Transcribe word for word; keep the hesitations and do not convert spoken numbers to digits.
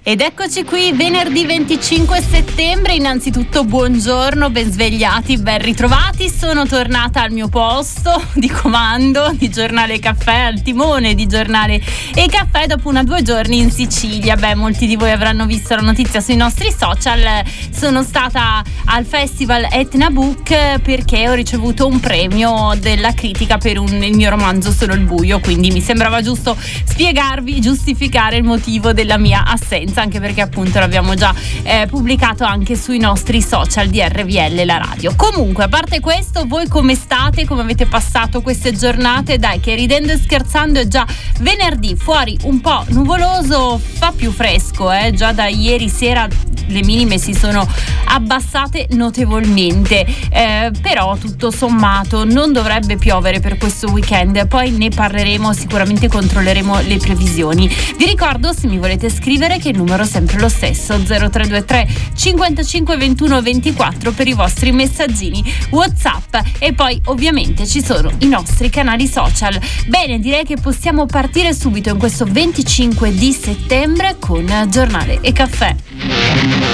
Ed eccoci qui venerdì venticinque settembre. Innanzitutto buongiorno, ben svegliati, ben ritrovati. Sono tornata al mio posto di comando di Giornale Caffè, al timone di Giornale e Caffè dopo una due giorni in Sicilia. Beh, molti di voi avranno visto la notizia sui nostri social. Sono stata al festival Etna Book perché ho ricevuto un premio della critica per un, il mio romanzo Solo il buio, quindi mi sembrava giusto spiegarvi, giustificare il motivo della mia assenza, anche perché appunto l'abbiamo già eh, pubblicato anche sui nostri social di R V L la radio. Comunque, a parte questo, voi come state? Come avete passato queste giornate? Dai, che ridendo e scherzando è già venerdì, fuori un po' nuvoloso, fa più fresco, eh? Già da ieri sera le minime si sono abbassate notevolmente, eh, però tutto sommato non dovrebbe piovere per questo weekend. Poi ne parleremo, sicuramente controlleremo le previsioni. Vi ricordo, se mi volete scrivere, che il numero è sempre lo stesso, zero tre due tre cinquantacinque ventuno ventiquattro per i vostri messaggini WhatsApp, e poi ovviamente ci sono i nostri canali social. Bene, direi che possiamo partire subito in questo venticinque di settembre con Giornale e Caffè.